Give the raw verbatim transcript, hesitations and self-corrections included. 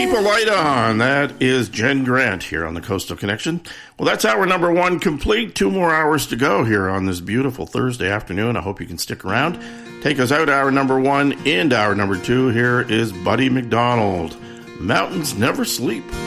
Keep a Light On. That is Jen Grant here on the Coastal Connection. Well, that's hour number one complete. Two more hours to go here on this beautiful Thursday afternoon. I hope you can stick around. Take us out hour number one and hour number two. Here is Buddy McDonald. Mountains Never Sleep.